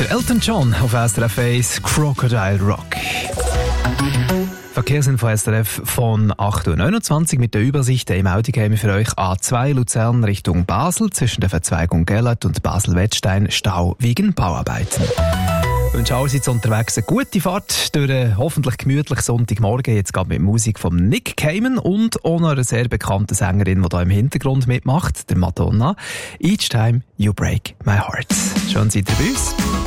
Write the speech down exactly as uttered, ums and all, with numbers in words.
Der Elton John auf S R F eins, Crocodile Rock. Verkehrsinfo S R F von acht Uhr neunundzwanzig mit der Übersicht. Im Auto käme für euch A zwei Luzern Richtung Basel zwischen der Verzweigung Gellert und Basel-Wettstein Stau wegen Bauarbeiten. Ich wünsche allerseits unterwegs eine gute Fahrt durch einen hoffentlich gemütlichen Sonntagmorgen. Jetzt geht mit Musik von Nick Cayman und auch noch einer sehr bekannten Sängerin, die da im Hintergrund mitmacht, der Madonna. Each Time You Break My Heart. Schön seid ihr bei uns.